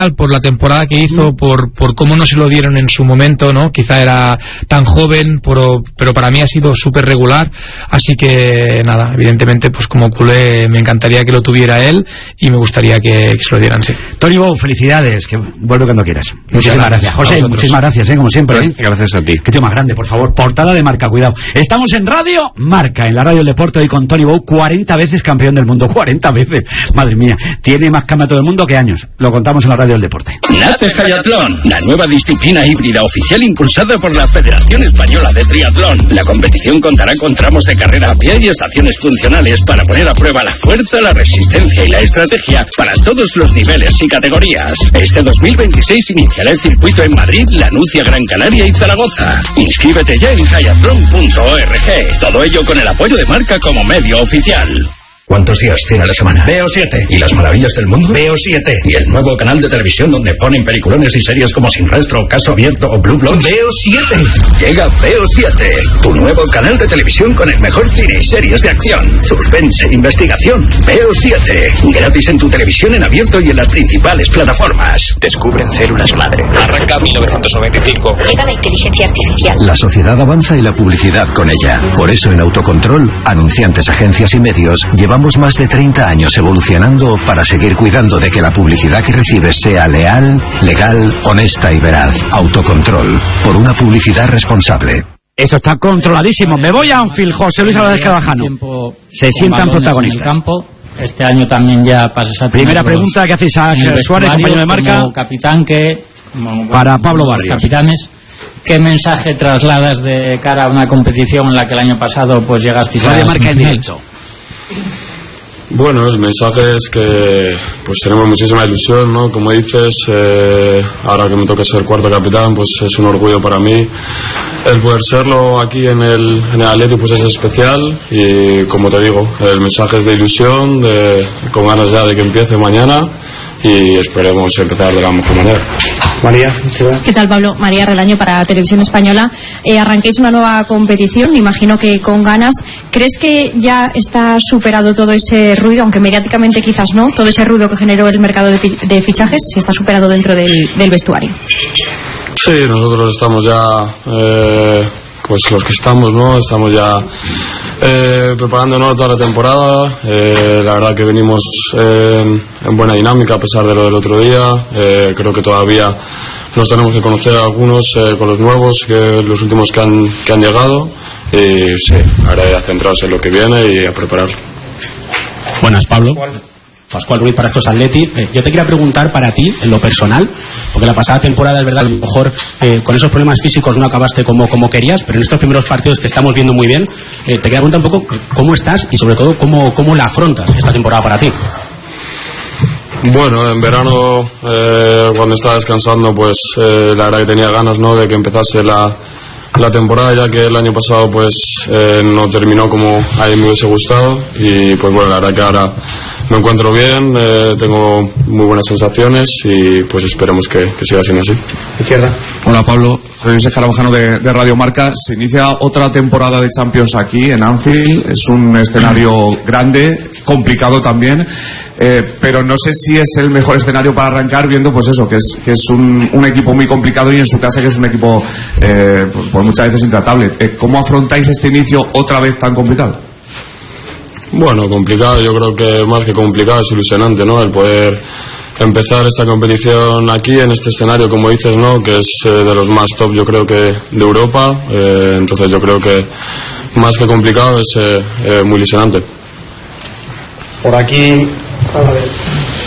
por la temporada que hizo, por cómo no se lo dieron en su momento, ¿no? Quizá era tan joven, pero para mí ha sido súper regular, así que nada, evidentemente pues como culé me encantaría que lo tuviera él y me gustaría que se lo dieran, sí. Toni Bou, felicidades, que vuelve cuando quieras. Muchísimas gracias. José, muchísimas gracias, como siempre. Gracias a ti. Qué tío más grande, por favor. Portada de Marca, cuidado. Estamos en Radio Marca, en la radio del deporte, hoy con Toni Bou, 40 veces campeón del mundo, 40 veces. Madre mía, tiene más campeonato del mundo que años. Lo contamos en la radio del deporte. Nace Hayatlón, la nueva disciplina híbrida oficial impulsada por la Federación Española de Triatlón. La competición contará con tramos de carrera a pie y estaciones funcionales para poner a prueba la fuerza, la resistencia y la estrategia para todos los niveles y categorías. Este 2026 iniciará el circuito en Madrid, Lanucia, Gran Canaria y Zaragoza. Inscríbete ya en hayatlon.org. Todo ello con el apoyo de Marca como medio oficial. ¿Cuántos días tiene la semana? Veo 7. ¿Y las maravillas del mundo? Veo 7. ¿Y el nuevo canal de televisión donde ponen peliculones y series como Sin Rastro, Caso Abierto o Blue Bloods? Veo 7. Llega Veo 7, tu nuevo canal de televisión con el mejor cine y series de acción, suspense, investigación. Veo 7, gratis en tu televisión en abierto y en las principales plataformas. Descubren células madre. Arranca 1995. Llega la inteligencia artificial. La sociedad avanza y la publicidad con ella. Por eso en Autocontrol, anunciantes, agencias y medios, llevamos más de 30 años evolucionando para seguir cuidando de que la publicidad que recibes sea leal, legal, honesta y veraz. Autocontrol, por una publicidad responsable. Esto está controladísimo. Me voy a Anfield, José Luis Álvarez Cabajano. Se sientan protagonistas. Campo. Este año también ya pasas a primera pregunta que hacéis a Ángel Suárez, compañero de Marca. Como capitán para Pablo Barrios. Capitanes. ¿Qué mensaje trasladas de cara a una competición en la que el año pasado pues llegasteis a Marca en directo? Bueno, el mensaje es que pues tenemos muchísima ilusión, ¿no? Como dices, ahora que me toca ser cuarto capitán, pues es un orgullo para mí. El poder serlo aquí en el Atleti pues es especial y, como te digo, el mensaje es de ilusión, con ganas ya de que empiece mañana y esperemos empezar de la mejor manera. María, ¿qué tal, Pablo? María Relaño para Televisión Española. Arranquéis una nueva competición, me imagino que con ganas. ¿Crees que ya está superado todo ese ruido, aunque mediáticamente quizás no, todo ese ruido que generó el mercado de fichajes, si está superado dentro del vestuario? Sí, nosotros estamos ya, pues los que estamos, ¿no? Estamos ya preparándonos toda la temporada. La verdad que venimos en buena dinámica a pesar de lo del otro día. Creo que todavía nos tenemos que conocer a algunos con los nuevos, los últimos que han llegado. Y sí, ahora ya centrados en lo que viene y a prepararlo. Buenas, Pablo. Pascual Ruiz para estos Atleti. Yo te quería preguntar para ti, en lo personal, porque la pasada temporada es verdad, a lo mejor con esos problemas físicos no acabaste como querías, pero en estos primeros partidos te estamos viendo muy bien. Te quería preguntar un poco cómo estás y sobre todo cómo la afrontas esta temporada para ti. Bueno, en verano cuando estaba descansando pues la verdad que tenía ganas, ¿no?, de que empezase la temporada, ya que el año pasado pues no terminó como a mí me hubiese gustado y pues bueno, la verdad que ahora me encuentro bien, tengo muy buenas sensaciones y pues esperemos que siga siendo así. Izquierda. Hola, Pablo, soy José Carabajano de Radio Marca. Se inicia otra temporada de Champions aquí en Anfield, es un escenario grande, complicado también, pero no sé si es el mejor escenario para arrancar, viendo pues eso, que es un equipo muy complicado y en su casa que es un equipo pues muchas veces intratable. ¿Cómo afrontáis este inicio otra vez tan complicado? Bueno, complicado, yo creo que más que complicado es ilusionante, ¿no?, el poder empezar esta competición aquí en este escenario, como dices, ¿no?, que es de los más top, yo creo que de Europa. Entonces yo creo que más que complicado es muy ilusionante. Por aquí a la derecha.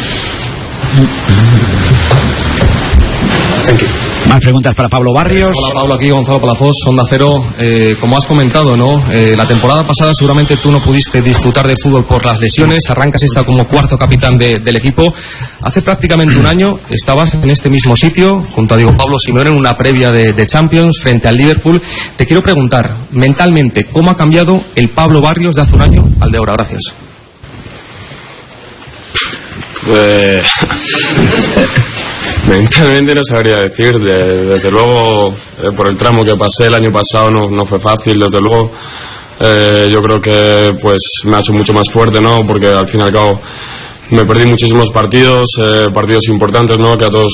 Thank you. Más preguntas para Pablo Barrios. Hola, Pablo, aquí Gonzalo Palafox, Onda Cero. Como has comentado, ¿no?, la temporada pasada seguramente tú no pudiste disfrutar del fútbol por las lesiones. Arrancas esta como cuarto capitán del equipo. Hace prácticamente un año estabas en este mismo sitio junto a Diego Pablo Simeone en una previa de Champions frente al Liverpool. Te quiero preguntar, mentalmente, ¿cómo ha cambiado el Pablo Barrios de hace un año al de ahora? Gracias. Mentalmente no sabría decir, desde luego por el tramo que pasé el año pasado no fue fácil, desde luego. Yo creo que pues me ha hecho mucho más fuerte, ¿no?, porque al fin y al cabo me perdí muchísimos partidos, partidos importantes, ¿no? Que a todos